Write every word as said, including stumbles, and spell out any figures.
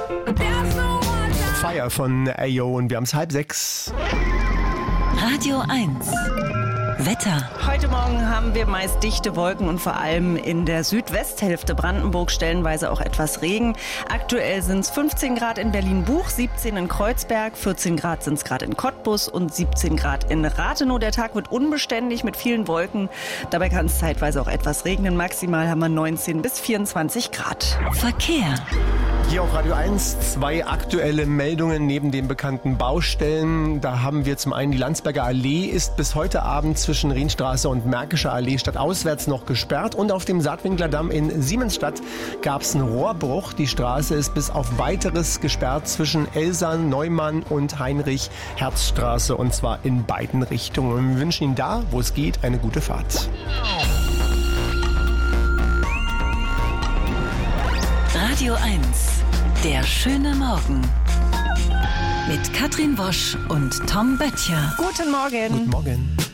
Fire von Ayo und wir haben es halb sechs. Radio eins. Wetter. Heute Morgen haben wir meist dichte Wolken und vor allem in der Südwesthälfte Brandenburg stellenweise auch etwas Regen. Aktuell sind es fünfzehn Grad in Berlin-Buch, siebzehn in Kreuzberg, vierzehn Grad sind es gerade in Cottbus und siebzehn Grad in Rathenow. Der Tag wird unbeständig mit vielen Wolken. Dabei kann es zeitweise auch etwas regnen. Maximal haben wir neunzehn bis vierundzwanzig Grad. Verkehr. Hier auf Radio eins zwei aktuelle Meldungen neben den bekannten Baustellen. Da haben wir zum einen die Landsberger Allee ist bis heute Abend zwischen Rienstraße und Märkischer Allee stadtauswärts noch gesperrt. Und auf dem Saatwinkler Damm in Siemensstadt gab es einen Rohrbruch. Die Straße ist bis auf weiteres gesperrt zwischen Elsan, Neumann und Heinrich-Herz-Straße und zwar in beiden Richtungen. Wir wünschen Ihnen da, wo es geht, eine gute Fahrt. Radio eins. Der schöne Morgen. Mit Katrin Wosch und Tom Böttcher. Guten Morgen. Guten Morgen.